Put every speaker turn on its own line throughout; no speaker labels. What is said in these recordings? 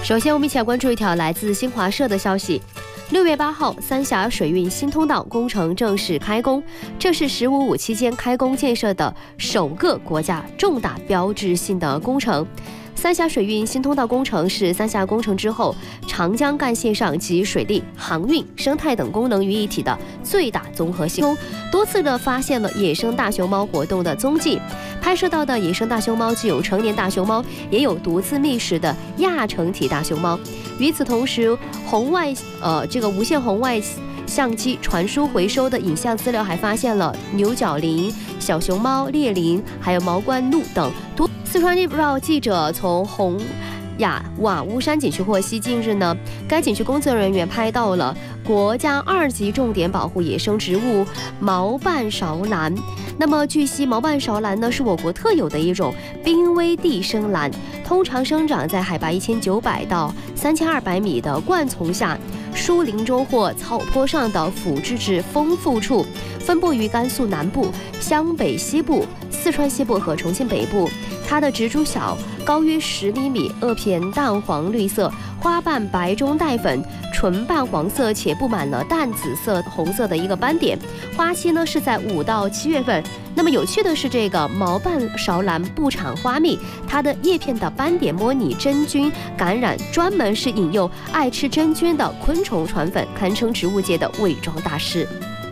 首先我们一起来关注一条来自新华社的消息。6月8号，三峡水运新通道工程正式开工，这是“15+5”期间开工建设的首个国家重大标志性的工程。三峡水运新通道工程是三峡工程之后长江干线上集水利、航运、生态等功能于一体的最大综合性，多次的发现了野生大熊猫活动的踪迹。拍摄到的野生大熊猫既有成年大熊猫，也有独自觅食的亚成体大熊猫。与此同时，无线红外相机传输回收的影像资料还发现了牛角羚、小熊猫、猎羚，还有毛冠鹭等。四川日报记者从洪雅瓦乌山景区获悉，近日呢，该景区工作人员拍到了国家2级重点保护野生植物毛瓣韶兰。那么据悉，毛瓣韶兰呢是我国特有的一种濒危地生兰，通常生长在海拔1900到3200米的灌丛下、树林中或草坡上的腐殖质丰富处，分布于甘肃南部、湘北西部、四川西部和重庆北部。它的植株小，高约10厘米，萼片淡黄绿色，花瓣白中带粉，唇瓣黄色且布满了淡紫色、红色的一个斑点。花期呢是在5到7月份。那么有趣的是，这个毛瓣韶兰不产花蜜，它的叶片的斑点模拟真菌感染，专门是引诱爱吃真菌的昆虫传粉，堪称植物界的伪装大师。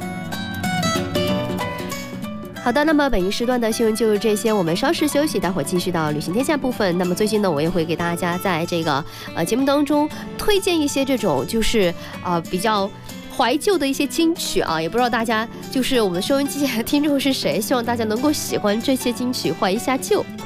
好的，那么本一时段的新闻就是这些，我们稍事休息，待会儿继续到旅行天下部分。那么最近呢，我也会给大家在这个节目当中推荐一些这种就是比较怀旧的一些金曲啊，也不知道大家就是我们的收音机前的听众是谁，希望大家能够喜欢这些金曲，怀一下旧。